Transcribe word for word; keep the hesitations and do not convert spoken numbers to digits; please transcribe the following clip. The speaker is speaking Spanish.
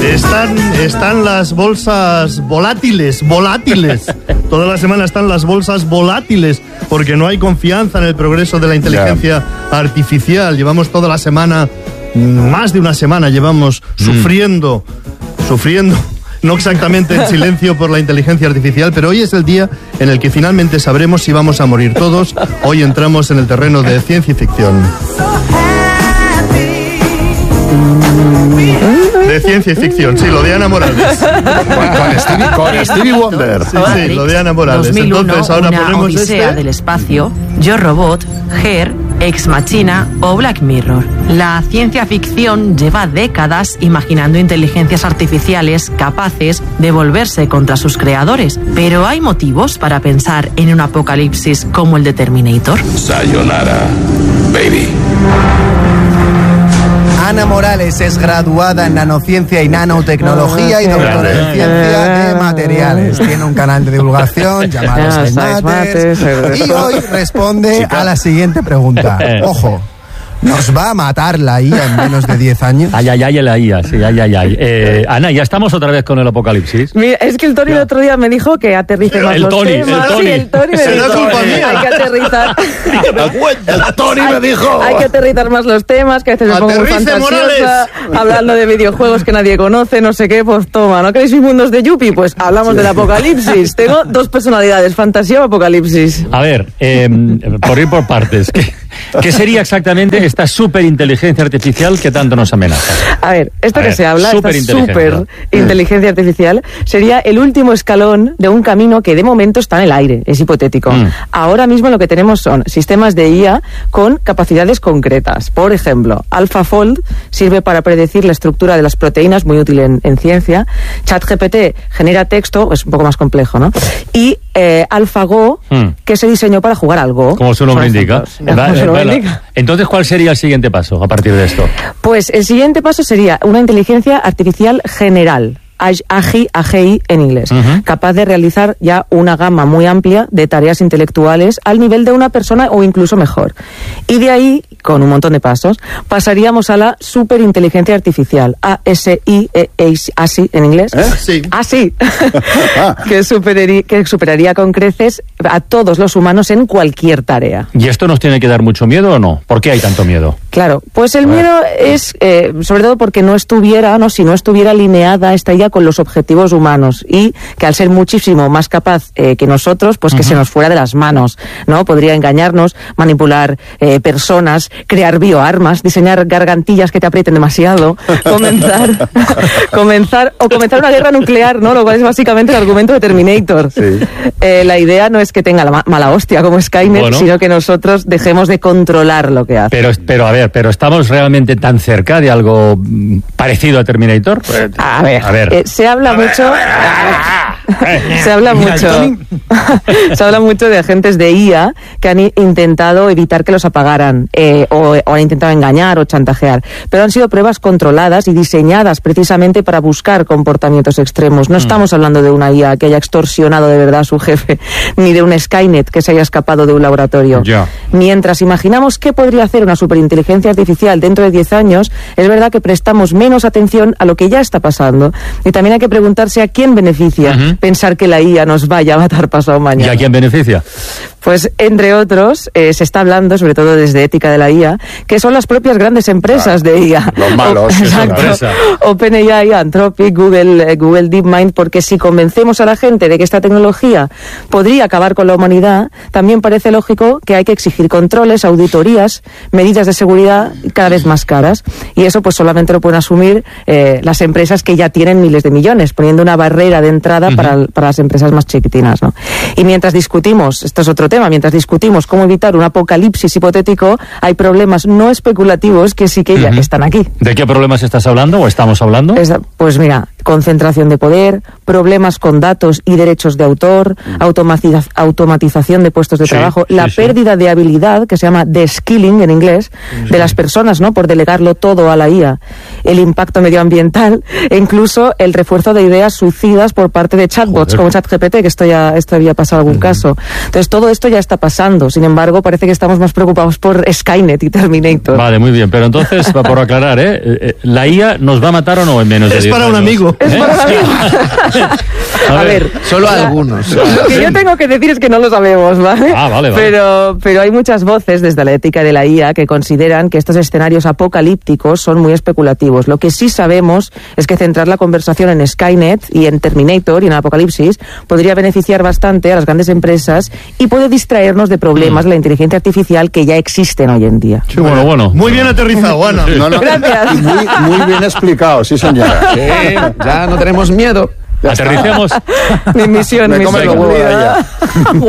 Están, están las bolsas volátiles, volátiles. Toda la semana están las bolsas volátiles porque no hay confianza en el progreso de la inteligencia yeah. artificial. Llevamos toda la semana, más de una semana llevamos mm. sufriendo, sufriendo, no exactamente en silencio por la inteligencia artificial, pero hoy es el día en el que finalmente sabremos si vamos a morir todos. Hoy entramos en el terreno de ciencia y ficción. De ciencia y ficción, sí, lo de Ana Morales. Con Stevie, con Stevie Wonder. Sí, sí, lo de Ana Morales. dos mil uno, entonces ahora una ponemos odisea este. del espacio, Yo Robot, Her, Ex Machina o Black Mirror. La ciencia ficción lleva décadas imaginando inteligencias artificiales capaces de volverse contra sus creadores. Pero ¿hay motivos para pensar en un apocalipsis como el de Terminator? Sayonara, baby. Ana Morales es graduada en nanociencia y nanotecnología y doctora en ciencia de materiales. Tiene un canal de divulgación llamado Science Matters y hoy responde a la siguiente pregunta. Ojo, ¿nos va a matar la I A en menos de diez años? Ay, ay, ay, la I A, sí, ay, ay, ay. Eh, Ana, ya estamos otra vez con el apocalipsis. Mira, es que el Tony ya. el otro día me dijo que aterrice más el los Tony, temas. El Tony, sí, el Tony me Será dijo culpa mía. hay que aterrizar. El Tony me dijo. Hay que aterrizar más los temas, que a veces me pongo muy Aterrice, fantasiosa, hablando de videojuegos que nadie conoce, no sé qué, pues toma, ¿no queréis mis mundos de Yuppie? Pues hablamos sí. del apocalipsis. Tengo dos personalidades, fantasía o apocalipsis. A ver, eh, por ir por partes, ¿qué, qué sería exactamente esta superinteligencia artificial que tanto nos amenaza? A ver, esto A que ver, se habla, esta superinteligencia artificial, sería el último escalón de un camino que de momento está en el aire, es hipotético. Mm. Ahora mismo lo que tenemos son sistemas de I A con capacidades concretas. Por ejemplo, AlphaFold sirve para predecir la estructura de las proteínas, muy útil en, en ciencia. ChatGPT genera texto, es un poco más complejo, ¿no? Y eh, AlphaGo, mm. que se diseñó para jugar al Go. Como su nombre indica. Como su nombre indica. Entonces, ¿cuál sería el siguiente paso a partir de esto? Pues el siguiente paso sería una inteligencia artificial general. A G I, A G I en inglés, uh-huh. capaz de realizar ya una gama muy amplia de tareas intelectuales al nivel de una persona o incluso mejor. Y de ahí, con un montón de pasos, pasaríamos a la superinteligencia artificial, A S I, e, e, así en inglés, ¿Eh? Sí. así, que, superaría, que superaría con creces a todos los humanos en cualquier tarea. ¿Y esto nos tiene que dar mucho miedo o no? ¿Por qué hay tanto miedo? Claro, pues el miedo es, eh, sobre todo porque no estuviera, no, si no estuviera alineada esta idea con los objetivos humanos y que al ser muchísimo más capaz eh, que nosotros, pues que uh-huh. se nos fuera de las manos, ¿no? Podría engañarnos, manipular eh, personas, crear bioarmas, diseñar gargantillas que te aprieten demasiado, comenzar, comenzar o comenzar una guerra nuclear, ¿no? Lo cual es básicamente el argumento de Terminator. Sí. Eh, la idea no es que tenga la ma- mala hostia como Skynet, bueno. sino que nosotros dejemos de controlar lo que hace. Pero, pero a ver, pero ¿estamos realmente tan cerca de algo parecido a Terminator? A ver, a ver. Eh, se habla a ver, mucho... A ver, a ver. Se habla mucho... se habla mucho de agentes de I A que han intentado evitar que los apagaran, eh, o, o han intentado engañar o chantajear. Pero han sido pruebas controladas y diseñadas precisamente para buscar comportamientos extremos. No mm. estamos hablando de una I A que haya extorsionado de verdad a su jefe, ni de un Skynet que se haya escapado de un laboratorio. Yeah. Mientras imaginamos qué podría hacer una superinteligencia artificial dentro de diez años, es verdad que prestamos menos atención a lo que ya está pasando. Y también hay que preguntarse a quién beneficia uh-huh. pensar que la I A nos vaya a matar pasado mañana. ¿Y a quién beneficia? Pues, entre otros, eh, se está hablando, sobre todo desde ética de la I A, que son las propias grandes empresas claro. de I A. Los malos. O, exacto. OpenAI, Anthropic, Google, eh, Google DeepMind, porque si convencemos a la gente de que esta tecnología podría acabar con la humanidad, también parece lógico que hay que exigir controles, auditorías, medidas de seguridad cada vez más caras. Y eso pues solamente lo pueden asumir eh, las empresas que ya tienen miles de millones, poniendo una barrera de entrada uh-huh. para, para las empresas más chiquitinas, ¿no? Y mientras discutimos, esto es otro tema, mientras discutimos cómo evitar un apocalipsis hipotético, hay problemas no especulativos que sí que ya uh-huh. están aquí. ¿De qué problemas estás hablando o estamos hablando? Es, pues mira, concentración de poder, problemas con datos y derechos de autor, uh-huh. automatiza, automatización de puestos de sí, trabajo, sí, la sí. pérdida de habilidad, que se llama de-skilling en inglés, sí. de las personas, ¿no? Por delegarlo todo a la I A, el impacto medioambiental e incluso el refuerzo de ideas suicidas por parte de chatbots, Joder. como ChatGPT, que esto ya, esto había pasado algún uh-huh. caso. Entonces, todo esto esto ya está pasando. Sin embargo, parece que estamos más preocupados por Skynet y Terminator. Vale, muy bien. Pero entonces, por aclarar, ¿eh? eh, ¿la I A nos va a matar o no en menos de Es diez para un años? amigo. Es ¿Eh? para un amigo. A A ver, ver, Solo algunos. lo que yo tengo que decir es que no lo sabemos, ¿vale? Ah, vale, vale. Pero, pero hay muchas voces desde la ética de la I A que consideran que estos escenarios apocalípticos son muy especulativos. Lo que sí sabemos es que centrar la conversación en Skynet y en Terminator y en Apocalipsis podría beneficiar bastante a las grandes empresas y puede distraernos de problemas de la inteligencia artificial que ya existen hoy en día. Sí, bueno, bueno. Muy bien aterrizado, Ana. No, no. Gracias. Muy, muy bien explicado, sí, señora. Sí, ya no tenemos miedo. Aterricemos. Mi misión, Me mi comes los misión. huevos de ella.